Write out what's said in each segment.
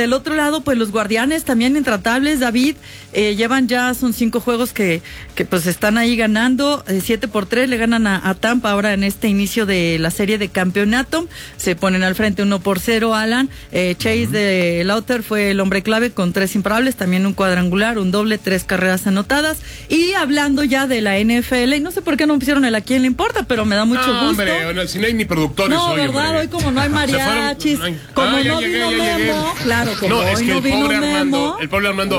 del otro lado, pues los Guardianes también intratables, David, son 5 juegos que pues están ahí ganando, 7-3 le ganan a Tampa ahora en este inicio de la serie de campeonato, se ponen al frente 1-0, Alan, Chase de Lauter fue el hombre clave con 3 imparables, también un cuadrangular, un doble, 3 carreras anotadas, y hablando ya de la NFL, y no sé por qué no pusieron el a quién le importa, pero me da mucho gusto. Hombre, si no hay ni productores no, hoy, ¿verdad? Hombre. Hoy como no hay mariachis, como no vino Memo, claro, como no, es hoy que no vino Memo. El pobre Armando...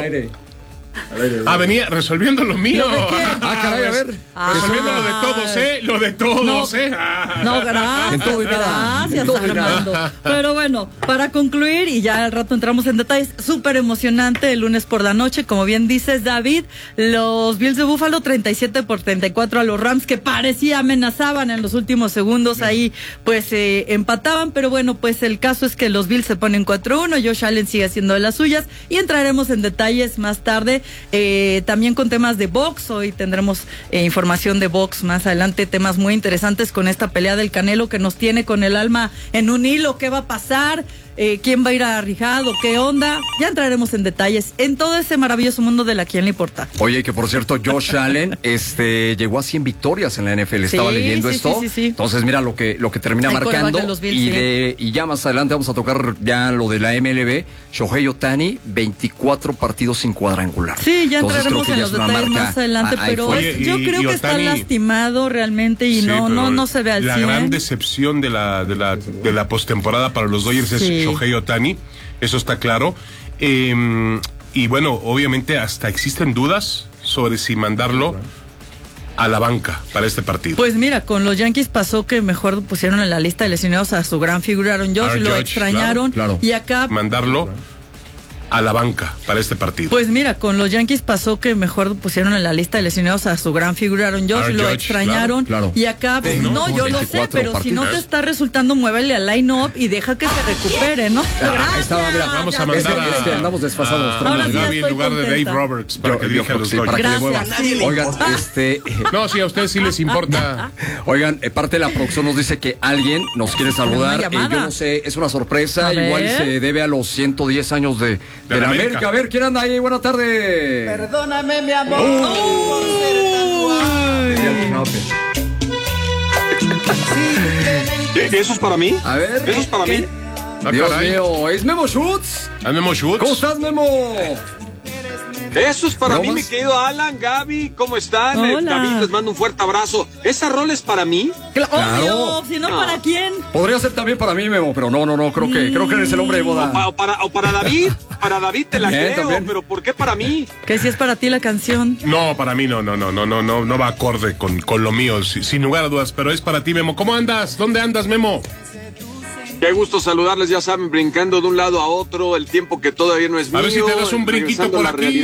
venía resolviendo lo mío. Caray, a ver. Resolviendo lo de todos, No, gracias, Armando. Pero bueno, para concluir, y ya al rato entramos en detalles, súper emocionante el lunes por la noche, como bien dices, David, los Bills de Buffalo 37-34 a los Rams, que parecía amenazaban en los últimos segundos, ahí pues empataban, pero bueno, pues el caso es que los Bills se ponen 4-1, Josh Allen sigue haciendo de las suyas, y entraremos en detalles más tarde. También con temas de box, hoy tendremos información de box más adelante, temas muy interesantes con esta pelea del Canelo que nos tiene con el alma en un hilo, qué va a pasar, quién va a ir a Rijado, qué onda, ya entraremos en detalles en todo ese maravilloso mundo de la quién le importa. Oye, que por cierto, Josh Allen llegó a 100 victorias en la NFL, estaba leyendo esto. Sí. Entonces mira lo que termina marcando Bills, y ya más adelante vamos a tocar ya lo de la MLB. Shohei Ohtani, 24 partidos sin cuadrangular. Sí, ya entraremos en los detalles más adelante, pero yo creo que está lastimado realmente y no se ve al 100. La gran decepción de la postemporada para los Dodgers es Shohei Ohtani, eso está claro. Y bueno, obviamente hasta existen dudas sobre si mandarlo a la banca para este partido. Pues mira, con los Yankees pasó que mejor pusieron en la lista de lesionados a su gran figura Aaron Judge, lo extrañaron, claro. Y acá mandarlo a la banca para este partido. Pues mira, con los Yankees pasó que mejor pusieron en la lista de lesionados a su gran figura Aaron Judge, lo extrañaron, claro. Y acá, pues yo lo sé, pero partidos. Si no te está resultando, muévele al line-up y deja que se recupere, ¿no? Vamos a mandar andamos desfasados. Gaby en lugar de Dave Roberts para que dirija a los Dodgers. Oigan, no, sí, a ustedes sí les importa. Oigan, parte de la producción nos dice que alguien nos quiere saludar. Yo no sé, es una sorpresa, igual se debe a los 110 años de la América. A ver, ¿quién anda ahí? Buenas tardes. Perdóname, mi amor, por ser tan guapo. ¿Eso es para mí? A ver. ¿Eso es para mí? Dios mío, ¿es Memo Schutz? ¿Memo Schutz? ¿Cómo estás, Memo? Eso es para mí, mi querido Alan, Gaby, ¿cómo están? David, les mando un fuerte abrazo. ¿Esa rol es para mí? Obvio, si no, ¿para quién? Podría ser también para mí, Memo, pero no, creo que eres el hombre de boda. O para David, para David te la creo, también. Pero ¿por qué para mí? Que si es para ti la canción. No, para mí no va acorde con lo mío, sin lugar a dudas, pero es para ti, Memo. ¿Cómo andas? ¿Dónde andas, Memo? Qué gusto saludarles, ya saben, brincando de un lado a otro, el tiempo que todavía no es mío. A ver si te das un brinquito por aquí.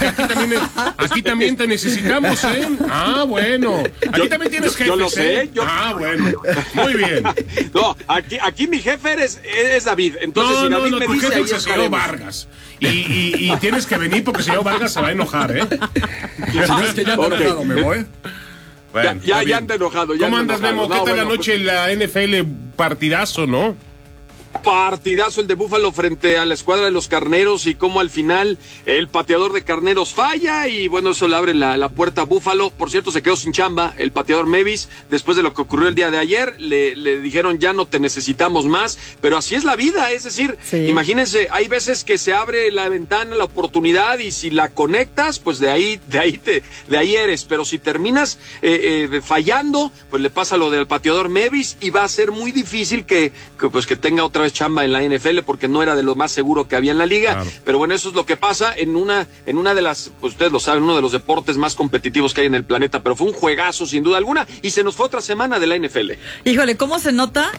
Aquí también te necesitamos, ¿eh? Ah, bueno. Aquí también tienes jefes, yo lo sé. Bueno. Muy bien. No, aquí mi jefe es David. Entonces, si David me dice, ahí es el señor Vargas. Y tienes que venir porque el señor Vargas se va a enojar, ¿eh? Si no es que ya anda enojado, me voy. Bueno, ya anda enojado. ¿Cómo andas, Memo? ¿Qué tal la noche en la NFL? Partidazo, ¿no? Partidazo el de Búfalo frente a la escuadra de los Carneros y cómo al final el pateador de Carneros falla y bueno, eso le abre la puerta a Búfalo. Por cierto, se quedó sin chamba el pateador Mevis después de lo que ocurrió el día de ayer. Le dijeron ya no te necesitamos más, pero así es la vida, es decir, imagínense, hay veces que se abre la ventana, la oportunidad y si la conectas, pues de ahí eres, pero si terminas fallando, pues le pasa lo del pateador Mevis y va a ser muy difícil que tenga otra vez chamba en la NFL porque no era de lo más seguro que había en la liga, claro. Pero bueno, eso es lo que pasa en una de las, pues ustedes lo saben, uno de los deportes más competitivos que hay en el planeta, pero fue un juegazo sin duda alguna y se nos fue otra semana de la NFL. Híjole, ¿cómo se nota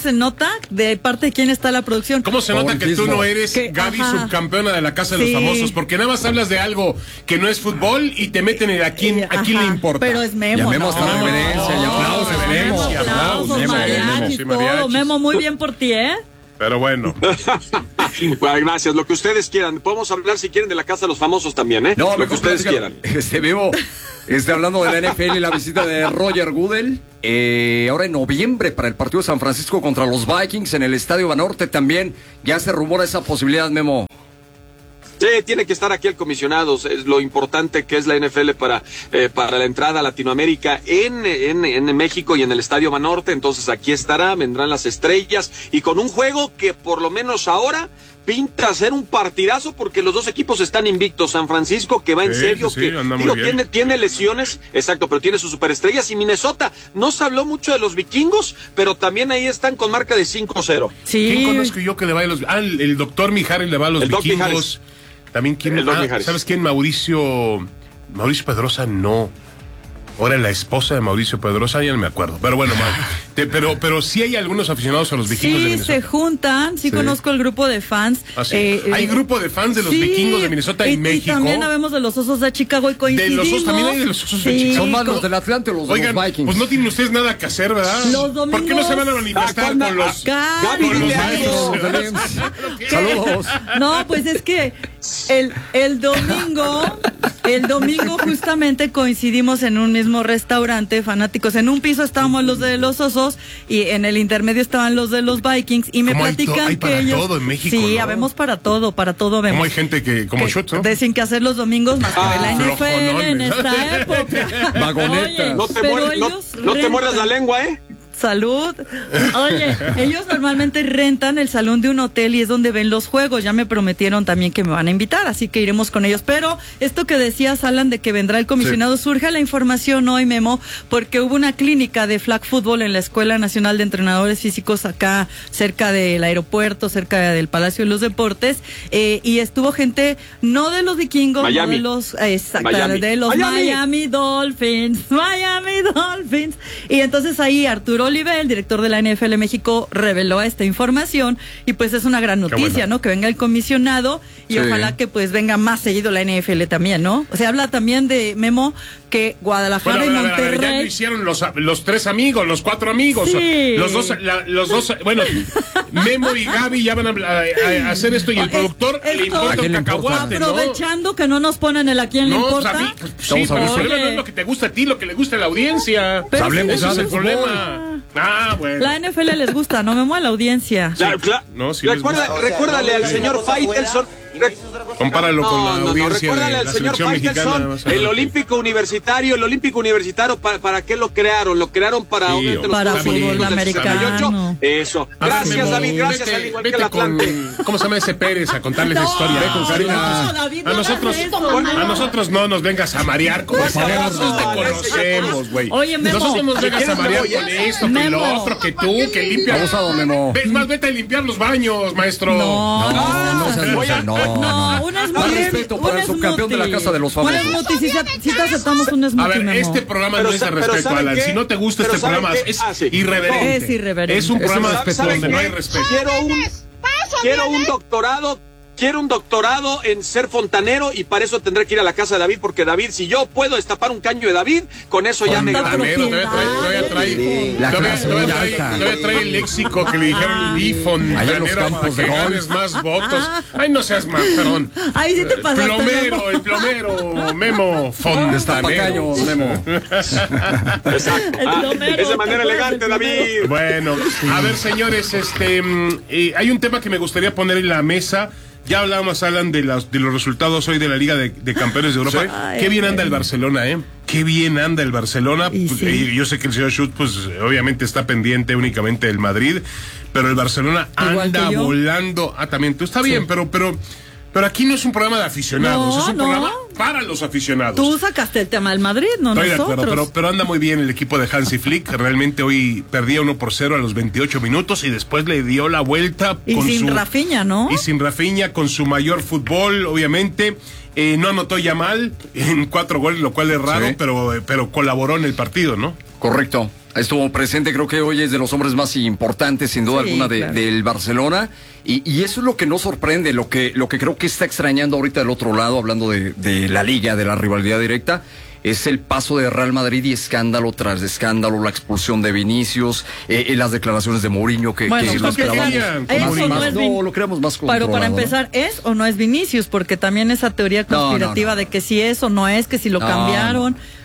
de parte de quién está la producción? ¿Cómo se nota que tú no eres Gaby subcampeona de la Casa de los Famosos? Porque nada más hablas de algo que no es fútbol y te meten en a quién le importa. Pero es Memo, llamemos a la reverencia, aplausos, Memo, muy bien por ti, ¿eh? Pero bueno. Bueno, gracias, lo que ustedes quieran. Podemos hablar si quieren de la Casa de los Famosos también, ¿eh? No, lo que ustedes quieran. Memo, hablando de la NFL y la visita de Roger Goodell, ahora en noviembre para el partido de San Francisco contra los Vikings en el Estadio Banorte también, ya se rumora esa posibilidad, Memo. tiene que estar aquí el comisionado, es lo importante que es la NFL para la entrada a Latinoamérica en México y en el Estadio Banorte. Entonces aquí estará, vendrán las estrellas y con un juego que por lo menos ahora pinta ser un partidazo porque los dos equipos están invictos. San Francisco, que va en serio, tiene lesiones, exacto, pero tiene sus superestrellas, y Minnesota, no se habló mucho de los vikingos, pero también ahí están con marca de 5-0. Sí. ¿Quién conozco yo que le va a los... el doctor Mijares le va a los vikingos. También quién... ¿sabes quién? Mauricio Pedrosa, no. Ahora la esposa de Mauricio Pedrosa, ya no me acuerdo. Pero bueno, pero sí hay algunos aficionados a los vikingos de Minnesota. Sí, se juntan. Sí, conozco el grupo de fans. Hay grupo de fans de los vikingos de Minnesota y México. Y también habemos de los Osos de Chicago y coincidimos. También hay de los Osos de Chicago. ¿Son más los del Atlante o los de los Vikings? Pues no tienen ustedes nada que hacer, ¿verdad? Los domingos. ¿Por qué no se van a manifestar con los Vikings? Saludos. No, pues es que el domingo justamente coincidimos en un mismo restaurante, fanáticos. En un piso estábamos los de los Osos y en el intermedio estaban los de los Vikings, y me platican hay para que ellos... todo en México, sí, ¿no? habemos para todo vemos. Como hay gente que, como Schutz, ¿no? Dicen que hacer los domingos más que la NFL en esta época. Vagonetas. No te muerdas la lengua, ¿eh? Salud. Oye, ellos normalmente rentan el salón de un hotel y es donde ven los juegos. Ya me prometieron también que me van a invitar, así que iremos con ellos. Pero esto que decías, Alan, de que vendrá el comisionado, surge la información hoy, Memo, porque hubo una clínica de flag football en la Escuela Nacional de Entrenadores Físicos acá cerca del aeropuerto, cerca del Palacio de los Deportes, y estuvo gente no de los vikingos, Miami. no de los Miami Dolphins. Y entonces ahí Arturo Olive, el director de la NFL México, reveló esta información, y pues es una gran noticia, ¿no? Que venga el comisionado y ojalá que pues venga más seguido la NFL también, ¿no? O sea, habla también de, Memo, que Guadalajara y Monterrey... ya lo hicieron los tres amigos, los cuatro amigos, sí. los dos, bueno, Memo y Gaby ya van a hacer esto, y el productor le importa un cacahuate, ¿no? Aprovechando que no nos ponen el a quién le importa. Sí, pero el problema no es lo que te gusta a ti, lo que le gusta a la audiencia. Hablemos, ese es el problema. Bueno. La NFL les gusta, no, Memo, a la audiencia. No, sí recuérdale al señor Faitelson. Compáralo con la audiencia de la selección mexicana. El Olímpico Universitario, ¿para qué lo crearon? Lo crearon para fútbol americano. Eso. Gracias, David, gracias, al igual que el Atlante. ¿Cómo se llama ese Pérez? A contarles la historia. Ve con Karina. A nosotros no nos vengas a marear con eso. Nosotros te conocemos, güey. Oye, Memo. Nosotros no nos vengas a marear con esto, que lo otro, que tú, que limpias. Abusado, Memo. Ves más, vete a limpiar los baños, maestro. No, un más respeto para el subcampeón de la Casa de los Famosos. Un smoothie, si te aceptamos un smoothie, A ver, Memo. Este programa no es de respeto, Alan. Si no te gusta este programa, es irreverente. Es irreverente. Es un programa donde no hay respeto. Quiero un doctorado en ser fontanero, y para eso tendré que ir a la casa de David, porque David, si yo puedo destapar un caño de David, con eso ya me gano. Todavía trae el léxico que le dijeron el fontanero en los campos de golf, más votos. Ay, no seas más, perdón. Ahí sí te pasaste, El plomero, Memo, fontanero. Memo. Exacto. Es de manera elegante, David. Bueno, a ver, señores, hay un tema que me gustaría poner en la mesa. Ya hablábamos, Alan, de los resultados hoy de la Liga de Campeones de Europa. Ay, qué bien anda el Barcelona, ¿eh? Qué bien anda el Barcelona. Yo sé que el señor Schutz, pues, obviamente está pendiente únicamente del Madrid, pero el Barcelona anda volando. También tú está bien, pero aquí no es un programa de aficionados, es un programa para los aficionados. Tú sacaste el tema del Madrid, no Estoy nosotros. de acuerdo, pero anda muy bien el equipo de Hansi Flick. Realmente hoy perdía 1-0 a los 28 minutos y después le dio la vuelta. Y sin Rafinha, ¿no? Y sin Rafinha, con su mayor fútbol, obviamente. No anotó Yamal en 4 goles, lo cual es raro, pero colaboró en el partido, ¿no? Correcto. Estuvo presente, creo que hoy es de los hombres más importantes, sin duda alguna, del Barcelona. Y eso es lo que nos sorprende, lo que creo que está extrañando ahorita del otro lado, hablando de la liga, de la rivalidad directa, es el paso de Real Madrid y escándalo tras escándalo, la expulsión de Vinicius, las declaraciones de Mourinho que si lo esperábamos lo creamos más controlado. Pero para empezar, ¿es o no es Vinicius? Porque también esa teoría conspirativa de que si es o no es, que si lo cambiaron.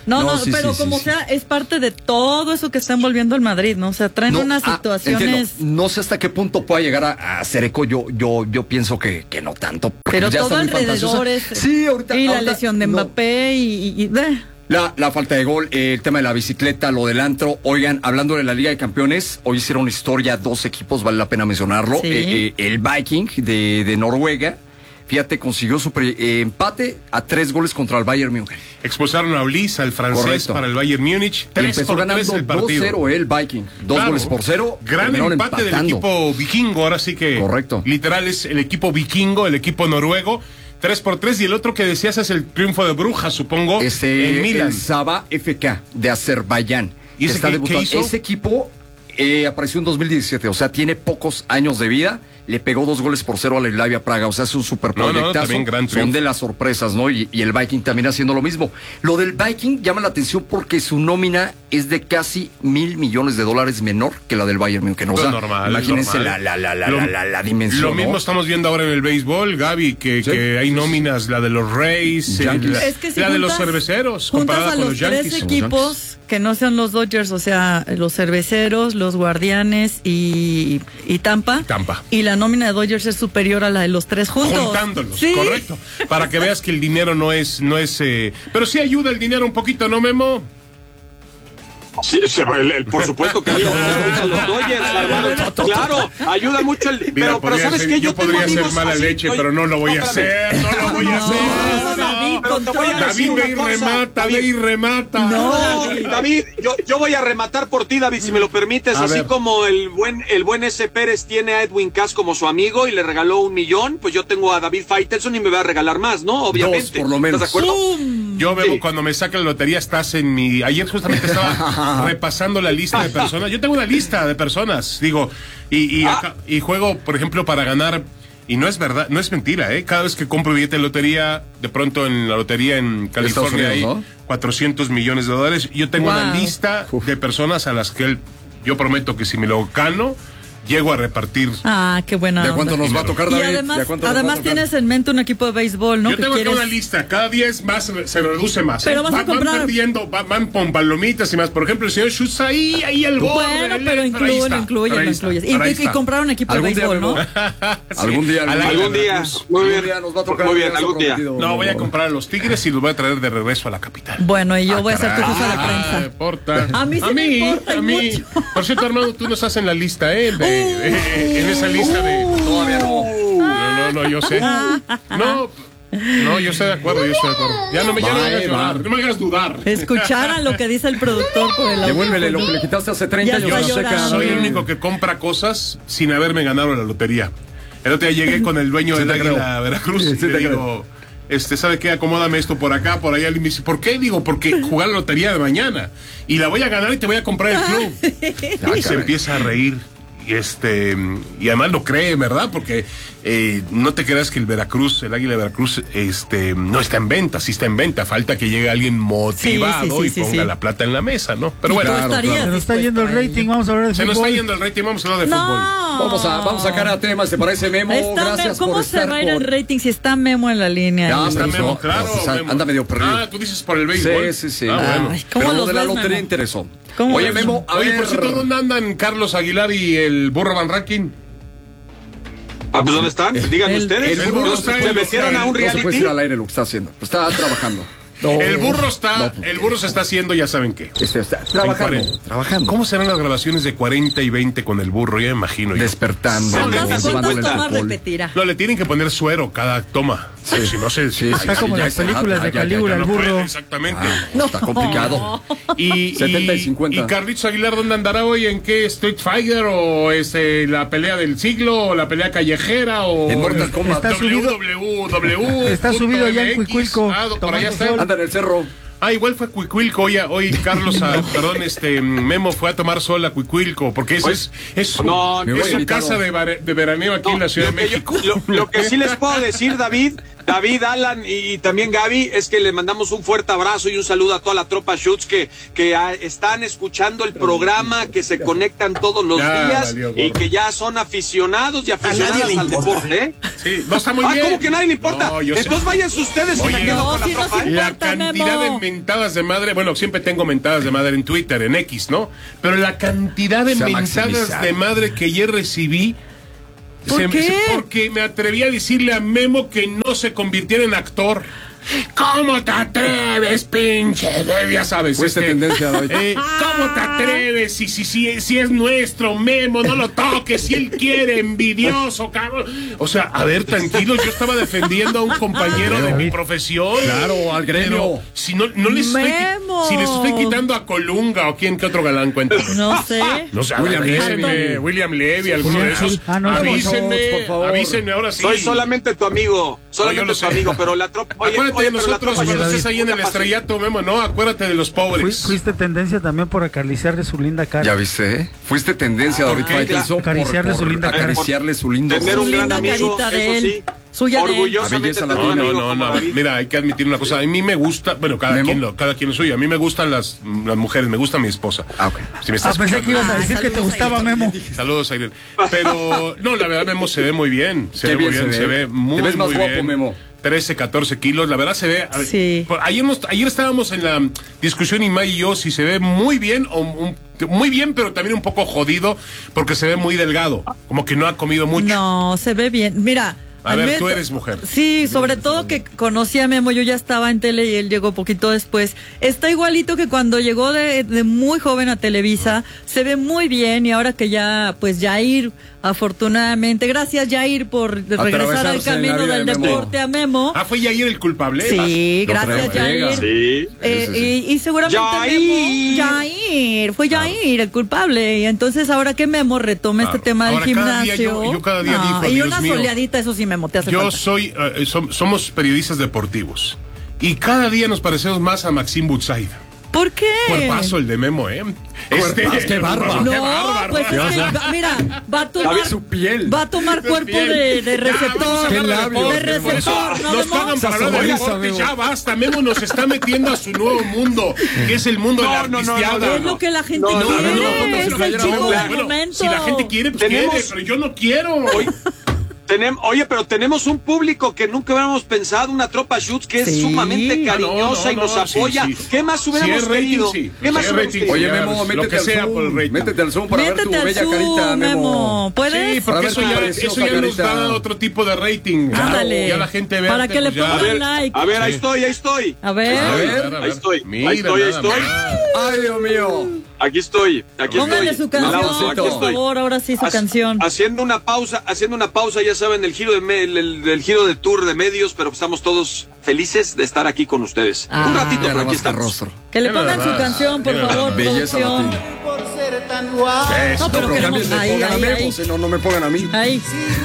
No, pero como sea, es parte de todo eso que está envolviendo el Madrid, ¿no? O sea, traen unas situaciones... Entiendo. No sé hasta qué punto pueda llegar a ser eco, yo pienso que no tanto. Pero ya todo alrededor es... Sí, ahorita... Y la lesión de Mbappé La falta de gol, el tema de la bicicleta, lo del antro. Oigan, hablando de la Liga de Campeones, hoy hicieron historia 2 equipos, vale la pena mencionarlo. Sí. El Viking de Noruega, fíjate, consiguió su empate a 3 goles contra el Bayern Múnich. Expulsaron a Ulis, al francés, correcto, para el Bayern Múnich. 3-3 ganando el partido. 2-0 el Viking. 2 goles por 0. Gran empate del equipo vikingo, ahora sí que... Correcto. Literal es el equipo vikingo, el equipo noruego. 3-3, y el otro que decías es el triunfo de Brujas, supongo, en Milan. El Saba FK de Azerbaiyán. ¿Y ese qué hizo? Ese equipo apareció en 2017, o sea, tiene pocos años de vida. Le pegó 2 goles por 0 a la Slavia Praga, o sea, es un super proyectazo. Son de las sorpresas, ¿no? Y el Viking también haciendo lo mismo. Lo del Viking llama la atención porque su nómina es de casi $1,000 millones menor que la del Bayern Múnich. O sea, normal, imagínense la dimensión. Lo mismo estamos viendo ahora en el béisbol, Gaby, que hay nóminas, la de los Rays, es que si la de los cerveceros, comparada con los Yankees. 3 equipos que no sean los Dodgers, o sea, los cerveceros, los Guardianes y Tampa. Y la nómina de Dodgers es superior a la de los 3 juntos. Juntándolos, ¿sí? Correcto. Para que veas que el dinero no es pero sí ayuda el dinero un poquito, ¿no, Memo? Sí, por supuesto que ayuda los Dodgers, claro, ayuda mucho el... Mira, pero ¿sabes qué? Yo podría hacer mala leche, pero no lo voy a hacer, David ve y remata. David, yo voy a rematar por ti, David, si me lo permites, así como el buen S. Pérez tiene a Edwin Cass como su amigo y le regaló $1 millón, pues yo tengo a David Faitelson y me va a regalar más, ¿no? Obviamente. 2 por lo menos. ¿Estás de acuerdo? Yo veo cuando me saca la lotería, estás en mi... Ayer justamente estaba repasando la lista de personas. Yo tengo una lista de personas, digo, y juego, por ejemplo, para ganar... Y no es verdad, no es mentira, cada vez que compro billete de lotería, de pronto en la lotería en California hay $400 millones. Yo tengo una lista de personas a las que yo prometo que si me lo gano, llego a repartir. Qué buena. ¿De cuánto nos va a tocar, David? Y además tienes en mente un equipo de béisbol, ¿no? Yo tengo una lista, cada día es más, se reduce más. Pero vas a comprar... Van perdiendo, van con palomitas y más. Por ejemplo, el señor Schutz ahí el borde. Bueno, pero incluyes. Y comprar un equipo de béisbol, ¿no? Algún día. Muy bien, nos va a tocar. Muy bien, algún día. No, voy a comprar a los Tigres y los voy a traer de regreso a la capital. Bueno, y yo voy a ser tu jefa de prensa. Importa. A mí sí me importa mucho. Por cierto, Armando, tú no estás en la lista, en esa lista de... Todavía no. No, yo sé. No, yo estoy de acuerdo, Ya no me hagas llorar, no me hagas dudar. Escucharan lo que dice el productor por el audio. Devuélvele lo que le quitaste hace 30 años. Soy el único que compra cosas sin haberme ganado la lotería. El otro día llegué con el dueño del Águila Veracruz y le digo... ¿sabe qué? Acomódame esto por acá, por allá. Y me dice, ¿por qué? Digo, porque jugar la lotería de mañana. Y la voy a ganar y te voy a comprar el club. Y se empieza a reír. Y además lo cree, ¿verdad? Porque no te creas que el Águila de Veracruz, no está en venta, sí está en venta. Falta que llegue alguien motivado y ponga la plata en la mesa, ¿no? Pero bueno. Se nos está yendo el rating, vamos a hablar de fútbol. Se nos está yendo el rating, vamos a hablar de fútbol. Vamos a sacar a temas, ¿te parece, Memo? Gracias ¿Cómo por se va a ir el rating si está Memo en la línea? Ya, está Memo, claro. Anda medio perdido. Tú dices por el béisbol. Sí. Bueno. Pero lo de la lotería interesó. Oye, Memo, por cierto, ¿dónde andan Carlos Aguilar y el Burro Van Rankin? Pues ¿dónde están? Díganme ustedes. El burro se metieron a un reality. No se puede decir al aire lo que está haciendo. Está trabajando. El burro se está haciendo, ya saben qué. Está trabajando. ¿Cómo serán las grabaciones de 40 y 20 con el burro? Ya me imagino. Despertando. ¿Cuántas tomas repetirá? No, le tienen que poner suero cada toma. Sí. Si no se... Está como las películas de Calígula, el burro. Exactamente. Está complicado. Y 70 y 50. ¿Y Carlitos Aguilar dónde andará hoy? ¿En qué? ¿Street Fighter? ¿O la pelea del siglo? ¿O la pelea callejera? ¿O en Mortal Kombat? Está subido allá en Cuicuilco. Por allá está. Anda en el cerro. Igual fue Cuicuilco. Hoy Carlos, Memo fue a tomar sol a Cuicuilco, porque es su casa de veraneo aquí en la Ciudad de México. Lo que sí les puedo decir, David, Alan y también Gaby, es que le mandamos un fuerte abrazo y un saludo a toda la tropa Schutz que están escuchando el programa, que se conectan todos los días y que ya son aficionados y aficionadas al deporte. Sí, no está muy bien. ¿Cómo que nadie le importa? No, entonces váyanse ustedes y me quedo con la tropa. La cantidad de mentadas de madre, bueno, siempre tengo mentadas de madre en Twitter, en X, ¿no? Pero la cantidad de mentadas de madre que ayer recibí, ¿Por qué? Porque me atreví a decirle a Memo que no se convirtiera en actor. ¿Cómo te atreves, pinche? Ya sabes. Tendencia hoy. ¿Cómo te atreves? Si es nuestro, Memo, no lo toques. Si él quiere, envidioso, cabrón. O sea, a ver, tranquilo, yo estaba defendiendo a un compañero de mi profesión. Claro, al gremio. Si no les estoy quitando a Colunga o quién, ¿qué otro galán cuenta? No sé. William Levy, alguno de esos. Avísenme ahora sí. Soy solamente tu amigo. Solamente tu amigo, pero la tropa. Acuérdate de nosotros cuando estés ahí en el estrellato, Memo, ¿no? Acuérdate de los pobres. Fuiste tendencia también por acariciarle su linda cara. ¿Ya viste? Fuiste tendencia, David Faitelson, acariciarle su linda cara. Acariciarle su lindo. Tener un gran amigo, eso sí. Orgullosamente. No. Mira, hay que admitir una cosa. A mí me gusta, bueno, cada quien lo suyo. A mí me gustan las mujeres, me gusta mi esposa. Okay. Si me estás pensé que ibas a decir que te gustaba Memo. Saludos, Ayrel. Pero, no, la verdad, Memo se ve muy bien. Se ve muy bien. Se ve muy bien. Te ves más guapo, Memo. 13, 14 kilos, la verdad se ve. Sí. Ayer estábamos en la discusión Imai y yo si se ve muy bien muy bien, pero también un poco jodido porque se ve muy delgado, como que no ha comido mucho. No, se ve bien. Mira. A ver, tú eres mujer. Sí, sobre todo que conocí a Memo, yo ya estaba en tele y él llegó poquito después. Está igualito que cuando llegó de muy joven a Televisa, se ve muy bien y ahora que ya, pues Jair, afortunadamente, gracias Jair por regresar al camino del deporte a Memo. ¿Fue Jair el culpable? Sí, gracias Jair. Sí. Y seguramente fue Jair el culpable. Y entonces ahora que Memo retome este tema del gimnasio. Yo cada día digo, y una soleadita, eso sí, Memo, te hace falta. Somos periodistas deportivos y cada día nos parecemos más a Maxime Boutsaïd. ¿Por qué? Cuerpazo el de Memo, ¿eh? ¡Qué bárbaro! No, pues mira, va a tomar cuerpo de receptor. ¡Qué labio! De receptor, nos pagan para hablar de deporte, ya basta. Memo nos está metiendo a su nuevo mundo, que es el mundo de la artisteada. Es lo que la gente quiere, es el chico del momento. Si la gente quiere, pues quiere, pero yo no quiero. Oye, pero tenemos un público que nunca hubiéramos pensado, una tropa Schutz que es sumamente cariñosa y nos apoya. Sí. ¿Qué más hubiéramos querido? ¿Qué más hubiéramos querido? Oye, Memo, métete al Zoom para ver tu bella carita, Memo. ¿Puedes? Sí, porque eso ya nos da otro tipo de rating. Ándale. Ya la gente ve. Para que le pongan like. A ver, ahí estoy. A ver. Ahí estoy. Ay, Dios mío. Aquí estoy. Póngale su canción, por favor, ahora sí su canción. Haciendo una pausa, ya saben, el giro de tour de medios, pero estamos todos felices de estar aquí con ustedes. Un ratito, pero aquí estamos. Que le pongan su canción, por favor, producción. No, pero queremos ahí. No me pongan a mí. Ahí.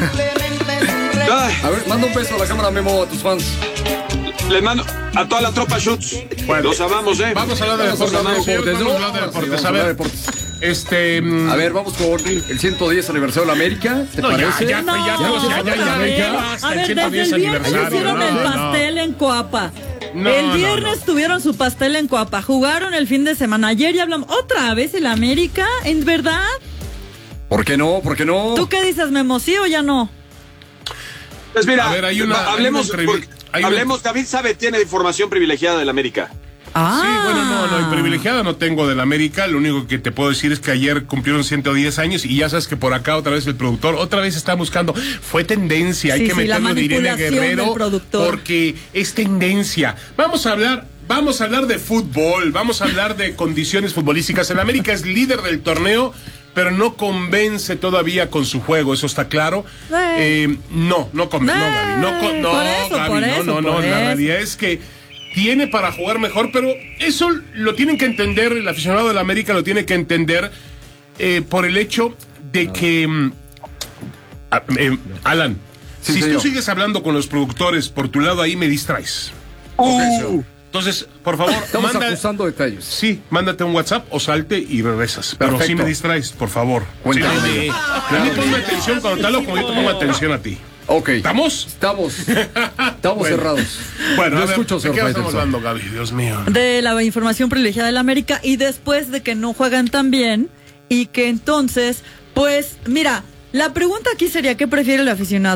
A ver, manda un beso a la cámara, Memo, a tus fans. Les mando a toda la tropa Schutz. Bueno, los amamos, Vamos a hablar de deportes. A ver, a ver, vamos con el 110 aniversario de la América. ¿Te parece? Ya. A ver, desde el viernes hicieron el pastel en Coapa. El viernes tuvieron su pastel en Coapa. Jugaron el fin de semana. Ayer ya hablamos otra vez el América, ¿en verdad? ¿Por qué no? ¿Tú qué dices, Memo? ¿Sí o ya no? Pues mira, a ver, hablemos, David sabe, tiene información privilegiada del América. Sí, bueno, no, privilegiada no tengo del América. Lo único que te puedo decir es que ayer cumplieron 110 años y ya sabes que por acá otra vez el productor otra vez está buscando. Fue tendencia, hay que meterlo de Irene Guerrero porque es tendencia. Vamos a hablar de fútbol, vamos a hablar de condiciones futbolísticas. El América es líder del torneo, pero no convence todavía con su juego, eso está claro. No convence, Gaby. No, la realidad es que tiene para jugar mejor, pero eso lo tienen que entender, el aficionado del América lo tiene que entender por el hecho de que, Alan, si tú sigues hablando con los productores por tu lado ahí me distraes. Entonces, por favor, estamos acusando detalles. Sí, mándate un WhatsApp o salte y regresas. Pero sí me distraes, por favor. Cuéntame. A mí ponme atención cuando te hablo, como yo te pongo atención a ti. Ok. ¿Estamos? Estamos cerrados. Bueno, ¿de qué estamos hablando, Gaby? Dios mío. De la información privilegiada del América y después de que no juegan tan bien y que entonces, pues, mira, la pregunta aquí sería, ¿qué prefiere el aficionado?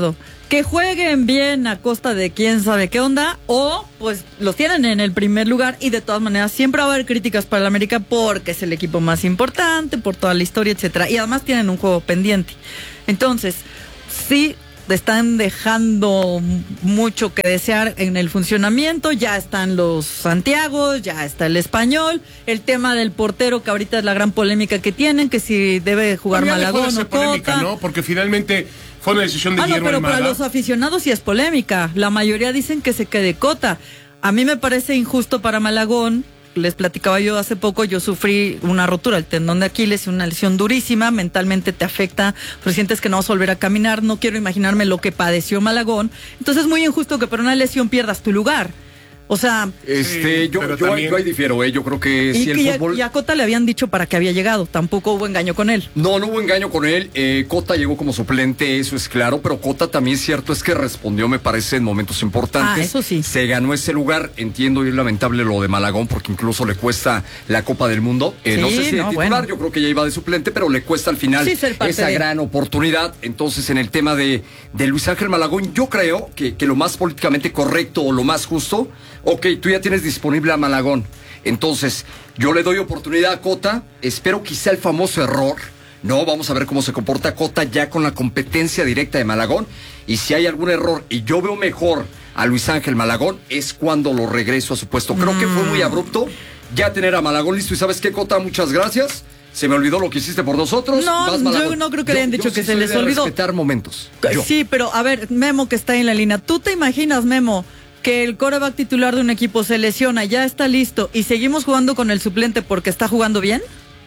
que jueguen bien a costa de quién sabe qué onda, o pues los tienen en el primer lugar y de todas maneras siempre va a haber críticas para el América porque es el equipo más importante, por toda la historia, etcétera, y además tienen un juego pendiente. Entonces, sí están dejando mucho que desear en el funcionamiento, ya están los Santiago, ya está el Español, el tema del portero que ahorita es la gran polémica que tienen, que si debe jugar Malagón o Cota, ¿no? Porque finalmente fue una decisión de Guillermo pero Almada. Para los aficionados sí es polémica, la mayoría dicen que se quede Cota. A mí me parece injusto para Malagón. Les platicaba yo hace poco, yo sufrí una rotura del tendón de Aquiles, una lesión durísima, mentalmente te afecta, pero sientes que no vas a volver a caminar, no quiero imaginarme lo que padeció Malagón, entonces es muy injusto que por una lesión pierdas tu lugar. O sea, yo ahí difiero, yo creo que y si que el fútbol... ya Cota le habían dicho para qué había llegado, tampoco hubo engaño con él. No hubo engaño con él, Cota llegó como suplente, eso es claro, pero Cota también es cierto, es que respondió, me parece, en momentos importantes. Eso sí. Se ganó ese lugar, entiendo, y es lamentable lo de Malagón, porque incluso le cuesta la Copa del Mundo. No sé si de titular, yo creo que ya iba de suplente, pero le cuesta al final esa gran oportunidad. Entonces, en el tema de Luis Ángel Malagón, yo creo que lo más políticamente correcto o lo más justo, tú ya tienes disponible a Malagón. Entonces, yo le doy oportunidad a Cota, espero quizá el famoso error. No, vamos a ver cómo se comporta Cota ya con la competencia directa de Malagón. Y si hay algún error y yo veo mejor a Luis Ángel Malagón, es cuando lo regreso a su puesto. Creo que fue muy abrupto ya tener a Malagón listo. ¿Y sabes qué, Cota? Muchas gracias. Se me olvidó lo que hiciste por nosotros. No, yo no creo que le hayan dicho que se les olvidó. Respetar momentos. Sí, pero a ver, Memo que está en la línea. ¿Tú te imaginas, Memo, que el quarterback titular de un equipo se lesiona, ya está listo y seguimos jugando con el suplente porque está jugando bien?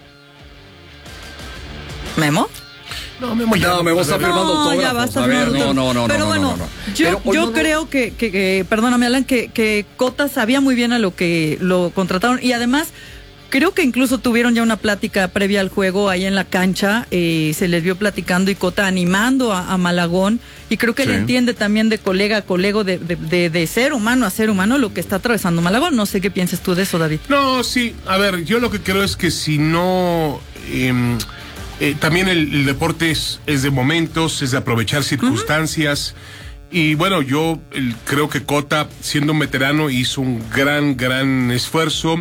¿Memo? No, Memo está firmando autógrafos. Ya va, está firmando. Pero bueno, yo creo que perdóname, Alan, que Cota sabía muy bien a lo que lo contrataron y además creo que incluso tuvieron ya una plática previa al juego ahí en la cancha, se les vio platicando y Cota animando a Malagón, y creo que le entiende también de colega a colega, de ser humano a ser humano lo que está atravesando Malagón. No sé qué piensas tú de eso, David. No, sí, a ver, yo lo que creo es que si no... también el deporte es de momentos, es de aprovechar circunstancias. Y bueno, yo creo que Cota, siendo un veterano, hizo un gran esfuerzo.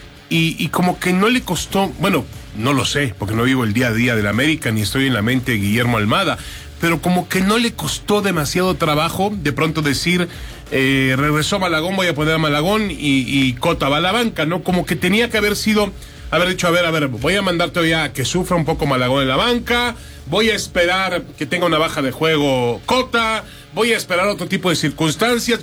Y como que no le costó, bueno, no lo sé, porque no vivo el día a día del América, ni estoy en la mente de Guillermo Almada, pero como que no le costó demasiado trabajo de pronto decir, regresó Malagón, voy a poner a Malagón y Cota va a la banca, ¿no? Como que tenía que haber dicho, a ver, voy a mandarte ya que sufra un poco Malagón en la banca, voy a esperar que tenga una baja de juego Cota, voy a esperar otro tipo de circunstancias,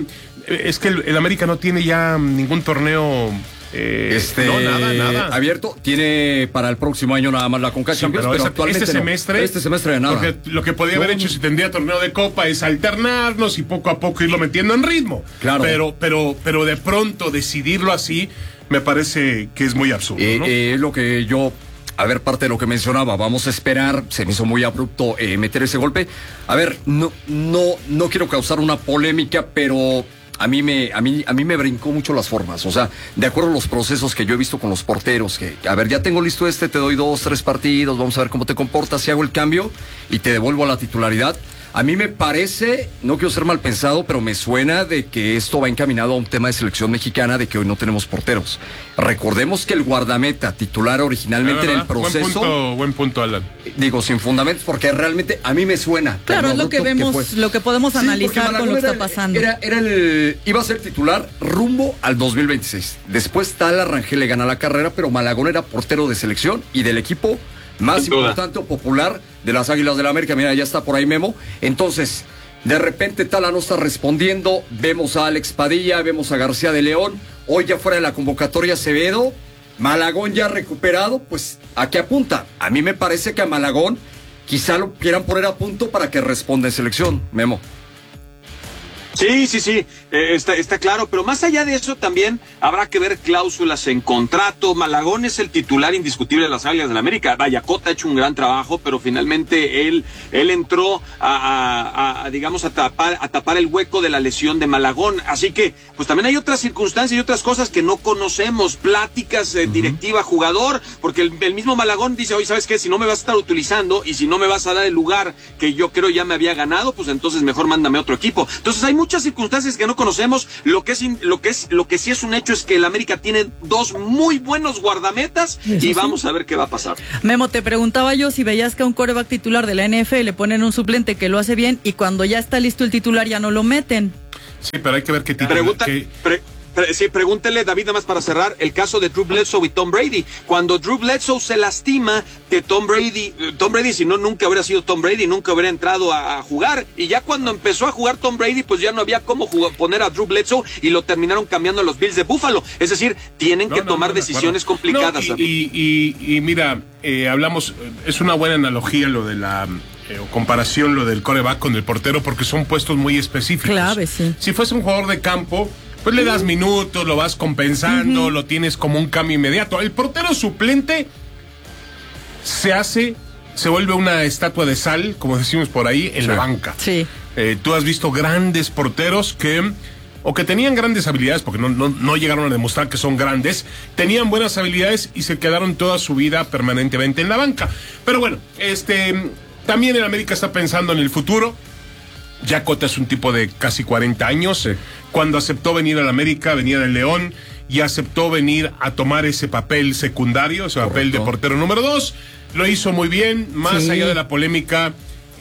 es que el América no tiene ya ningún torneo... no, nada abierto, tiene para el próximo año nada más la Conca Champions, pero actualmente este semestre de nada. Porque lo que podía haber hecho si tendría torneo de Copa es alternarnos y poco a poco irlo metiendo en ritmo. Claro. Pero de pronto decidirlo así me parece que es muy absurdo, ¿no? Lo que yo, a ver, parte de lo que mencionaba, vamos a esperar, se me hizo muy abrupto meter ese golpe. A ver, no quiero causar una polémica, pero a mí me brincó mucho las formas. O sea, de acuerdo a los procesos que yo he visto con los porteros, que, a ver, ya tengo listo te doy 2, 3 partidos, vamos a ver cómo te comportas, si hago el cambio y te devuelvo a la titularidad. A mí me parece, no quiero ser mal pensado, pero me suena de que esto va encaminado a un tema de selección mexicana, de que hoy no tenemos porteros. Recordemos que el guardameta titular originalmente en el proceso... Buen punto, Alan. Digo, sin fundamentos, porque realmente a mí me suena. Claro, es lo que vemos, lo que podemos analizar con lo que está pasando. Iba a ser titular rumbo al 2026. Después Tala Rangel le gana la carrera, pero Malagón era portero de selección y del equipo más importante o popular de las Águilas del América. Mira, ya está por ahí Memo. Entonces, de repente Tala no está respondiendo. Vemos a Alex Padilla, vemos a García de León. Hoy ya fuera de la convocatoria Acevedo. Malagón ya recuperado. Pues, ¿a qué apunta? A mí me parece que a Malagón quizá lo quieran poner a punto para que responda en selección, Memo. Sí, está claro, pero más allá de eso también habrá que ver cláusulas en contrato. Malagón es el titular indiscutible de las Águilas del América. Vaya, Cota ha hecho un gran trabajo, pero finalmente él entró digamos, a tapar el hueco de la lesión de Malagón. Así que, pues también hay otras circunstancias y otras cosas que no conocemos, pláticas directiva jugador, porque el mismo Malagón dice, oye, ¿sabes qué? Si no me vas a estar utilizando y si no me vas a dar el lugar que yo creo ya me había ganado, pues entonces mejor mándame a otro equipo. Entonces hay muchas circunstancias que no conocemos. Lo que sí es un hecho es que el América tiene dos muy buenos guardametas y vamos a ver qué va a pasar. Memo, te preguntaba yo si veías que a un quarterback titular de la NFL le ponen un suplente que lo hace bien y cuando ya está listo el titular ya no lo meten. Sí, pero hay que ver qué titular. Sí, pregúntele, David, nada más para cerrar, el caso de Drew Bledsoe y Tom Brady. Cuando Drew Bledsoe se lastima, que Tom Brady, si no, nunca habría sido Tom Brady, nunca habría entrado a jugar. Y ya cuando empezó a jugar Tom Brady, pues ya no había cómo poner a Drew Bledsoe y lo terminaron cambiando a los Bills de Buffalo. Es decir, tienen que tomar decisiones complicadas. Y mira, hablamos, es una buena analogía lo de la... comparación lo del quarterback con el portero, porque son puestos muy específicos. Clave, sí. Si fuese un jugador de campo, pues le das minutos, lo vas compensando, lo tienes como un cambio inmediato. El portero suplente se vuelve una estatua de sal, como decimos por ahí, en la banca. Sí. Tú has visto grandes porteros que tenían grandes habilidades, porque no llegaron a demostrar que son grandes, tenían buenas habilidades y se quedaron toda su vida permanentemente en la banca. Pero bueno, también el América está pensando en el futuro. Ya Cota es un tipo de casi 40 años. Cuando aceptó venir al América, venía del León y aceptó venir a tomar ese papel secundario, ese papel de portero número 2. Lo hizo muy bien, más allá de la polémica.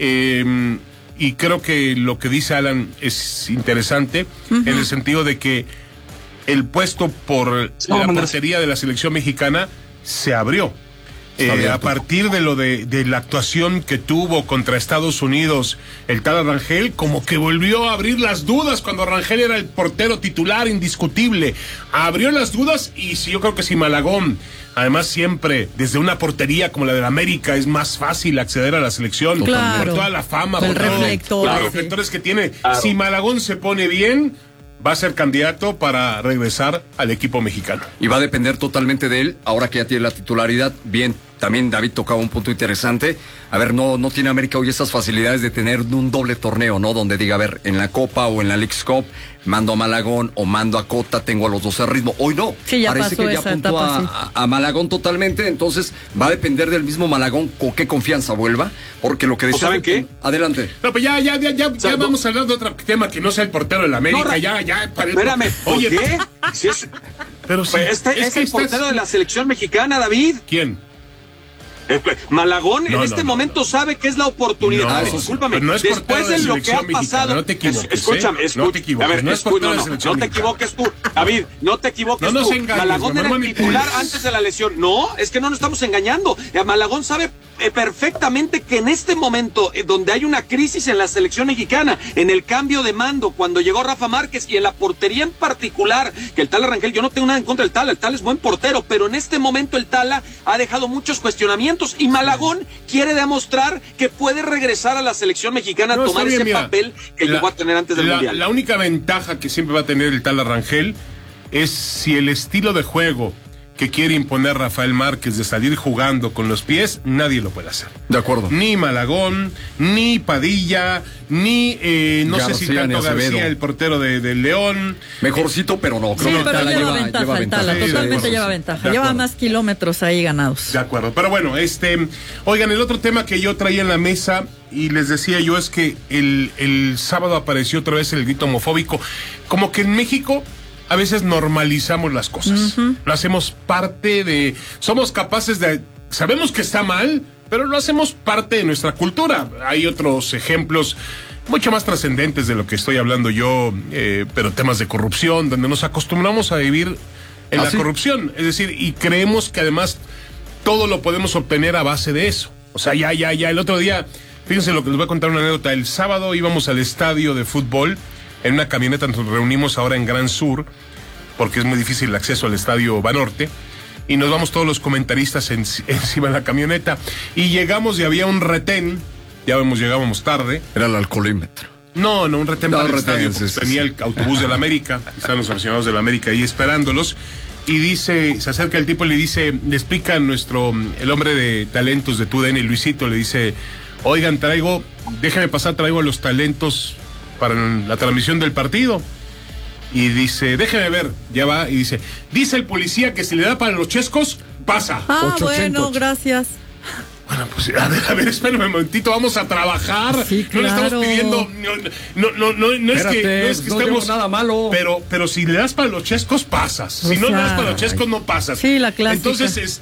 Y creo que lo que dice Alan es interesante, en el sentido de que el puesto por la portería de la selección mexicana se abrió. A partir de la actuación que tuvo contra Estados Unidos el tal Rangel, como que volvió a abrir las dudas cuando Rangel era el portero titular indiscutible. Abrió las dudas y yo creo que si Malagón, además siempre desde una portería como la de la América, es más fácil acceder a la selección, claro, por toda la fama, por todos los reflectores que tiene. Claro. Si Malagón se pone bien, va a ser candidato para regresar al equipo mexicano. Y va a depender totalmente de él, ahora que ya tiene la titularidad. Bien, también David tocaba un punto interesante. A ver, no tiene América hoy esas facilidades de tener un doble torneo, ¿no? Donde diga, a ver, en la Copa o en la Leagues Cup, mando a Malagón o mando a Cota, tengo a los dos al ritmo. Hoy no. Sí, ya parece pasó que ya apuntó a Malagón totalmente, entonces va a depender del mismo Malagón con qué confianza vuelva, porque lo que decía... ¿Saben qué? Adelante. No, pues ya vamos a hablar de otro tema que no sea el portero de la América, Espérame, ¿por qué? Si es... Pero sí, es el portero de la selección mexicana, David. ¿Quién? Malagón en este momento sabe que es la oportunidad. Discúlpame. No es después de lo que ha pasado. No te equivoques. Escúchame, no te equivoques. A ver, no te equivoques tú. David, no te equivoques tú. Malagón era el titular antes de la lesión. No, es que no nos estamos engañando. Malagón sabe perfectamente que en este momento, donde hay una crisis en la selección mexicana, en el cambio de mando, cuando llegó Rafa Márquez y en la portería en particular, que el Tala Rangel, yo no tengo nada en contra del Tala, el Tala es buen portero, pero en este momento el Tala ha dejado muchos cuestionamientos y Malagón quiere demostrar que puede regresar a la selección mexicana a tomar ese papel que llegó a tener antes del Mundial. La única ventaja que siempre va a tener el Tala Rangel es si el estilo de juego que quiere imponer Rafael Márquez de salir jugando con los pies, nadie lo puede hacer. De acuerdo. Ni Malagón, ni Padilla, ni no García, sé si tanto García, el portero del León. Mejorcito, pero no. Creo que pero lleva ventaja. Totalmente lleva ventaja. Lleva más kilómetros ahí ganados. De acuerdo. Pero bueno, oigan, el otro tema que yo traía en la mesa y les decía yo es que el sábado apareció otra vez el grito homofóbico. Como que en México a veces normalizamos las cosas. Lo hacemos parte de... Somos capaces de... Sabemos que está mal, pero lo hacemos parte de nuestra cultura. Hay otros ejemplos mucho más trascendentes de lo que estoy hablando yo, pero temas de corrupción, donde nos acostumbramos a vivir en la corrupción. Es decir, y creemos que además todo lo podemos obtener a base de eso. O sea, ya. El otro día, fíjense lo que les voy a contar una anécdota. El sábado íbamos al estadio de fútbol. En una camioneta nos reunimos ahora en Gran Sur, porque es muy difícil el acceso al estadio Banorte, y nos vamos todos los comentaristas encima de la camioneta, y llegamos y había un retén, llegábamos tarde. Era el alcoholímetro. No, un retén para el estadio, sí, tenía el autobús del América, están los aficionados del América ahí esperándolos, y dice, se acerca el tipo y le explica el hombre de talentos de TUDN, Luisito, le dice, oigan, traigo los talentos para la transmisión del partido. Y dice, déjeme ver, ya va, y dice el policía que si le da para los chescos, pasa. Bueno, gracias. Bueno, pues a ver, espérame un momentito, vamos a trabajar. Sí, claro. No le estamos pidiendo, no es que estemos nada malo. Pero si le das para los chescos, pasas. Si no le das para los chescos, no pasas. Sí, la clásica. Entonces,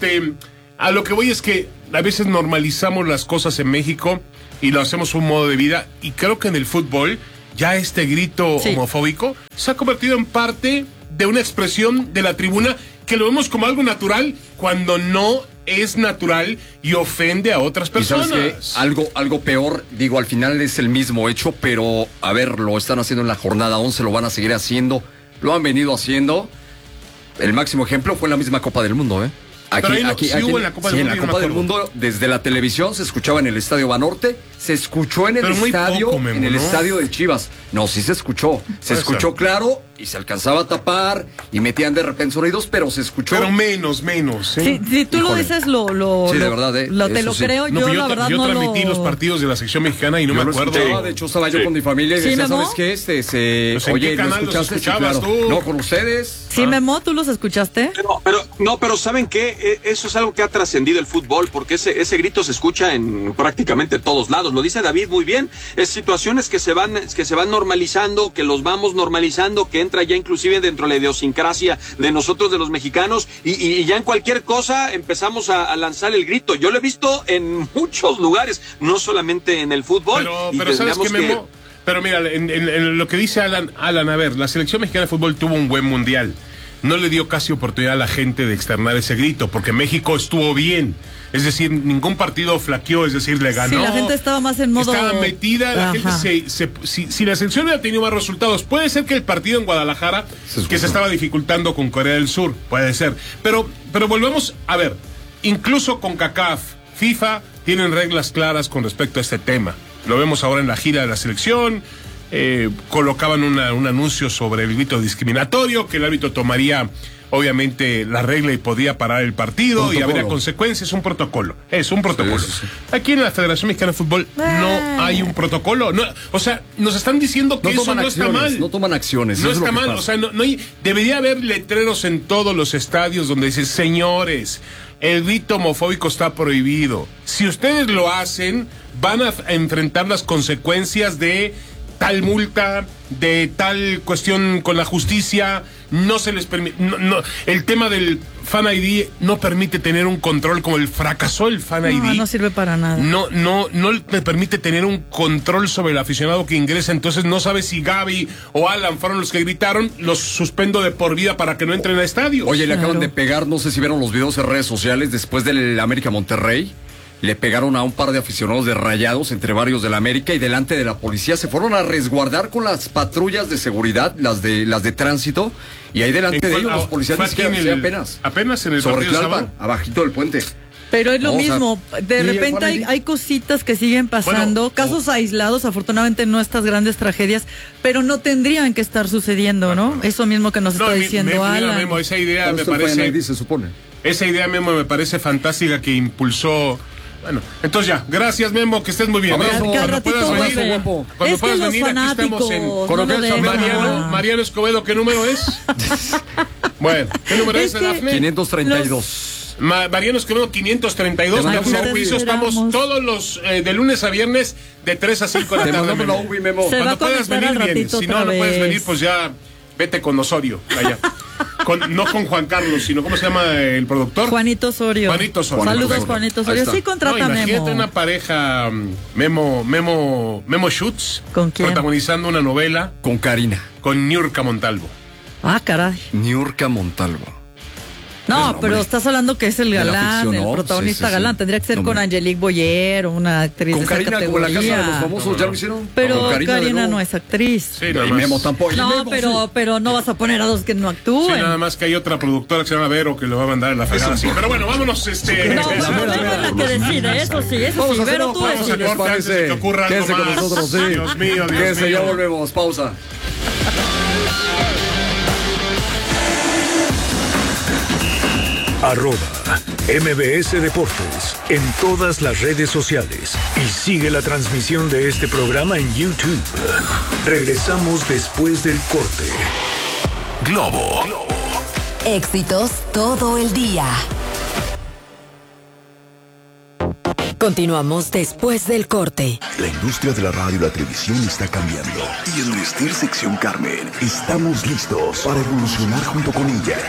a lo que voy es que a veces normalizamos las cosas en México y lo hacemos un modo de vida, y creo que en el fútbol ya este grito homofóbico se ha convertido en parte de una expresión de la tribuna que lo vemos como algo natural cuando no es natural y ofende a otras personas. ¿Y sabes qué? Algo peor, digo, al final es el mismo hecho, pero a ver, lo están haciendo en la jornada 11, lo van a seguir haciendo, lo han venido haciendo. El máximo ejemplo fue en la misma Copa del Mundo, ¿eh? Aquí hubo en la Copa del Mundo. En la Copa del Mundo, desde la televisión se escuchaba en el Estadio Banorte, se escuchó en el estadio, poco, Memo, en el ¿no? estadio de Chivas. No, sí se escuchó. Se escuchó claro y se alcanzaba a tapar y metían de repente sonidos, pero se escuchó. Pero menos. ¿Eh? Si tú lo dices, sí, de verdad, te lo creo. Yo transmití los partidos de la sección mexicana y no me acuerdo. De hecho, estaba yo con mi familia y decía, ¿sabes qué? Oye, ¿lo escuchaste? Sí, claro. Tú? No, con ustedes. Sí, Memo, ¿tú los escuchaste? Pero ¿saben qué? Eso es algo que ha trascendido el fútbol, porque ese grito se escucha en prácticamente todos lados. Lo dice David muy bien. Es situaciones que se van normalizando, que los vamos normalizando, que entra ya inclusive dentro de la idiosincrasia de nosotros, de los mexicanos, y ya en cualquier cosa empezamos a lanzar el grito. Yo lo he visto en muchos lugares, no solamente en el fútbol. Pero ¿sabes qué, Memo? Pero mira, en lo que dice Alan, a ver, la selección mexicana de fútbol tuvo un buen mundial. No le dio casi oportunidad a la gente de externar ese grito, porque México estuvo bien. Es decir, ningún partido flaqueó, es decir, le ganó. Sí, la gente estaba más en modo... Estaba metida, la gente si la selección hubiera tenido más resultados, puede ser que el partido en Guadalajara, que se estaba dificultando con Corea del Sur, puede ser. Pero volvemos a ver, incluso con CONCACAF, FIFA, tienen reglas claras con respecto a este tema. Lo vemos ahora en la gira de la selección. Colocaban un anuncio sobre el grito discriminatorio, que el árbitro tomaría obviamente la regla y podía parar el partido y habría consecuencias. Un protocolo, es un protocolo. Sí. Aquí en la Federación Mexicana de Fútbol no hay un protocolo, no, o sea, nos están diciendo que eso no está mal. No toman acciones. No está mal, o sea, no hay, debería haber letreros en todos los estadios donde dicen, señores, el grito homofóbico está prohibido. Si ustedes lo hacen, van a enfrentar las consecuencias de tal multa, de tal cuestión con la justicia. No se les permite, el tema del Fan ID no permite tener un control, como fracasó el Fan ID. No sirve para nada. No le permite tener un control sobre el aficionado que ingresa. Entonces no sabe si Gaby o Alan fueron los que gritaron. Los suspendo de por vida para que no entren a estadios. Oye, le acaban de pegar, no sé si vieron los videos en redes sociales después del América Monterrey. Le pegaron a un par de aficionados de Rayados, entre varios del América, y delante de la policía se fueron a resguardar con las patrullas de seguridad, las de tránsito, y ahí delante de ellos los policías apenas en el sobre Tlalpan, abajito del puente. Pero es lo mismo, de repente hay cositas que siguen pasando, casos aislados, afortunadamente no estas grandes tragedias, pero no tendrían que estar sucediendo, ¿no? Eso mismo que nos está diciendo Alan. Memo, esa idea me parece... se supone. Esa idea, Memo, me parece fantástica, que impulsó... Bueno, entonces ya, gracias, Memo, que estés muy bien. Cuando puedas venir, aquí estamos en Mariano Escobedo, ¿qué número es? Bueno, ¿qué número es, Dafne? 532. Mariano Escobedo, 532. Estamos todos los de lunes a viernes de 3 a 5 de la tarde. Cuando puedas venir, bien. Si no puedes venir, pues ya vete con Osorio allá. No con Juan Carlos, sino ¿cómo se llama el productor? Juanito Osorio. Saludos, Juanito Osorio. Sí, contrata Memo. Imagínate una pareja, Memo Schutz, ¿con quién? Protagonizando una novela. Con Karina. Con Niurka Montalvo. Ah, caray. Niurka Montalvo. No, pero estás hablando que es el galán, ficción, el ¿no? protagonista Sí. galán. Tendría que ser con Angelique Boyer o una actriz Con de esa Karina, como la categoría. Casa de los Famosos, ¿ya lo hicieron? Pero Con Karina no es actriz. Sí, Y nada más. Memo tampoco. No, pero no vas a poner a dos que no Sí, actúen. nada más que hay otra productora que se llama Vero que lo va a mandar en la fregada. Sí, pero bueno, vámonos. No, pero Vero es la que decide, eso sí, Vero, tú vamos a decides. corte antes de que ocurra algo Quédense con más. nosotros, sí. Dios mío, Dios Quédense, mío. ya volvemos. Pausa. @MBS Deportes en todas las redes sociales y sigue la transmisión de este programa en YouTube. Regresamos después del corte. Globo. Éxitos todo el día. Continuamos después del corte. La industria de la radio y la televisión está cambiando. Y en Vestir Sección Carmen estamos listos para evolucionar junto con ella.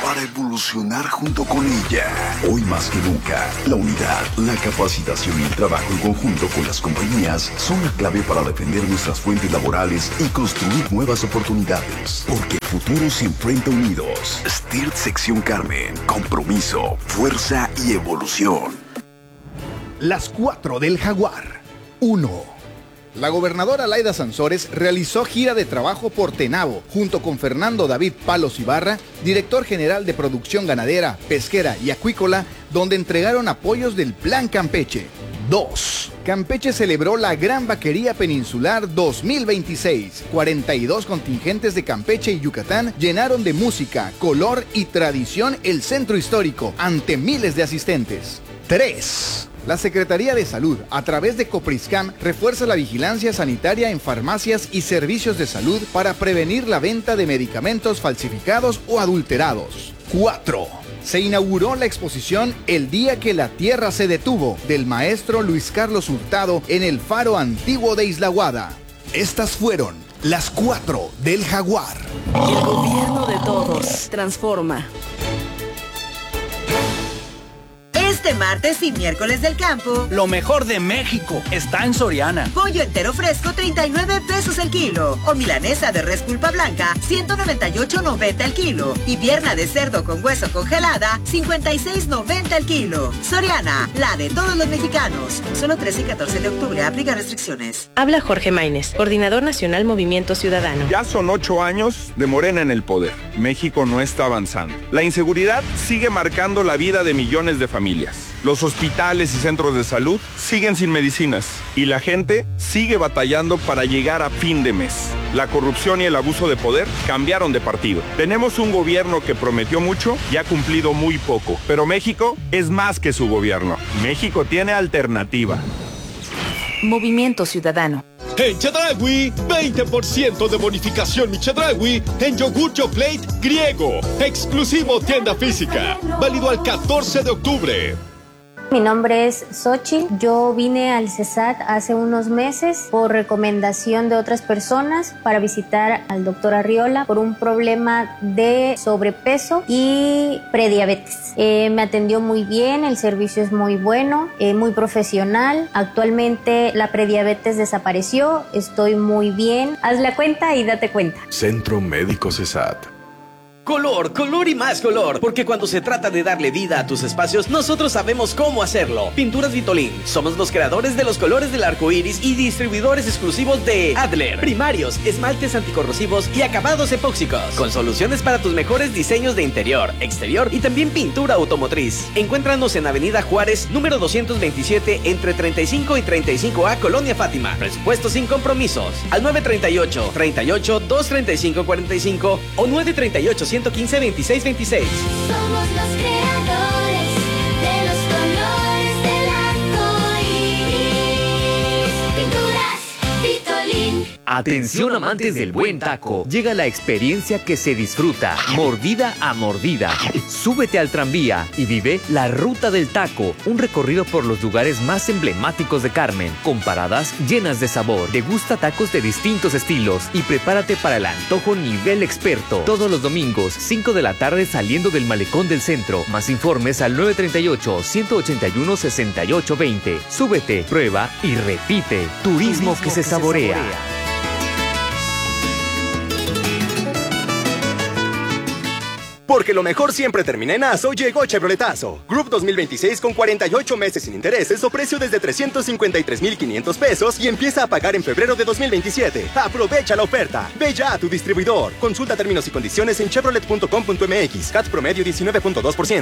Hoy más que nunca, la unidad, la capacitación y el trabajo en conjunto con las compañías son la clave para defender nuestras fuentes laborales y construir nuevas oportunidades. Porque el futuro se enfrenta unidos. Vestir Sección Carmen. Compromiso, fuerza y evolución. Las 4 del Jaguar. 1. La gobernadora Laida Sansores realizó gira de trabajo por Tenabo, junto con Fernando David Palos Ibarra, director general de producción ganadera, pesquera y acuícola, donde entregaron apoyos del Plan Campeche. 2. Campeche celebró la Gran Vaquería Peninsular 2026. 42 contingentes de Campeche y Yucatán llenaron de música, color y tradición el centro histórico ante miles de asistentes. 3. La Secretaría de Salud, a través de Copriscam, refuerza la vigilancia sanitaria en farmacias y servicios de salud para prevenir la venta de medicamentos falsificados o adulterados. 4. Se inauguró la exposición El día que la Tierra se detuvo, del maestro Luis Carlos Hurtado en el Faro Antiguo de Isla Guada. Estas fueron las 4 del Jaguar. El gobierno de todos. Transforma. Este martes y miércoles del campo, lo mejor de México está en Soriana. Pollo entero fresco, 39 pesos el kilo. O milanesa de res pulpa blanca, 198.90 el kilo. Y pierna de cerdo con hueso congelada, 56.90 el kilo. Soriana, la de todos los mexicanos. Solo 13 y 14 de octubre, aplica restricciones. Habla Jorge Maínez, Coordinador Nacional Movimiento Ciudadano. Ya son 8 años de Morena en el poder. México no está avanzando. La inseguridad sigue marcando la vida de millones de familias. Los hospitales y centros de salud siguen sin medicinas y la gente sigue batallando para llegar a fin de mes. La corrupción y el abuso de poder cambiaron de partido. Tenemos un gobierno que prometió mucho y ha cumplido muy poco, pero México es más que su gobierno. México tiene alternativa. Movimiento Ciudadano. En Chedraui, 20% de bonificación mi Chedraui en yogur Yoplait griego. Exclusivo tienda física. Válido al 14 de octubre. Mi nombre es Xochitl. Yo vine al CESAT hace unos meses por recomendación de otras personas para visitar al doctor Arriola por un problema de sobrepeso y prediabetes. Me atendió muy bien, el servicio es muy bueno, muy profesional. Actualmente la prediabetes desapareció, estoy muy bien. Haz la cuenta y date cuenta. Centro Médico CESAT. Color, color y más color, porque cuando se trata de darle vida a tus espacios, nosotros sabemos cómo hacerlo. Pinturas Vitolín, somos los creadores de los colores del arco iris y distribuidores exclusivos de Adler, primarios, esmaltes anticorrosivos y acabados epóxicos, con soluciones para tus mejores diseños de interior, exterior y también pintura automotriz. Encuéntranos en Avenida Juárez, número 227, entre 35 y 35A, Colonia Fátima. Presupuesto sin compromisos, al 938-235-45 o 938-115-2626. Somos los creadores de los colores del arco iris. Pinturas Vitolín. Atención amantes del buen taco, llega la experiencia que se disfruta, mordida a mordida. Súbete al tranvía y vive la Ruta del Taco, un recorrido por los lugares más emblemáticos de Carmen, con paradas llenas de sabor. Degusta tacos de distintos estilos y prepárate para el antojo nivel experto. Todos los domingos, 5 de la tarde saliendo del malecón del centro. Más informes al 938-181-6820. Súbete, prueba y repite. Turismo que se saborea. Porque lo mejor siempre termina en ASO, llegó Chevroletazo. Group 2026 con 48 meses sin intereses o precio desde 353,500 pesos y empieza a pagar en febrero de 2027. Aprovecha la oferta. Ve ya a tu distribuidor. Consulta términos y condiciones en chevrolet.com.mx. CAT promedio 19.2%.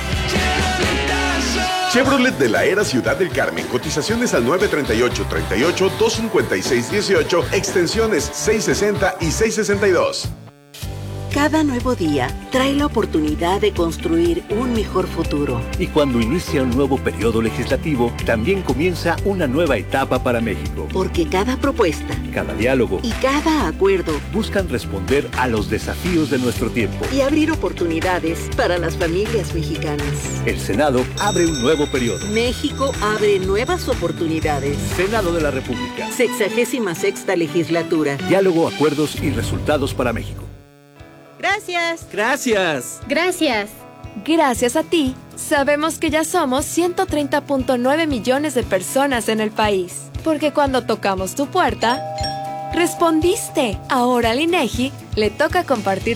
Chevrolet de la Era Ciudad del Carmen. Cotizaciones al 938-38, 256-18, extensiones 660 y 662. Cada nuevo día trae la oportunidad de construir un mejor futuro. Y cuando inicia un nuevo periodo legislativo, también comienza una nueva etapa para México. Porque cada propuesta, cada diálogo y cada acuerdo buscan responder a los desafíos de nuestro tiempo y abrir oportunidades para las familias mexicanas. El Senado abre un nuevo periodo. México abre nuevas oportunidades. Senado de la República. 66ª legislatura. Diálogo, acuerdos y resultados para México. Gracias. Gracias. Gracias. Gracias a ti, sabemos que ya somos 130.9 millones de personas en el país. Porque cuando tocamos tu puerta, respondiste. Ahora al INEGI le toca compartir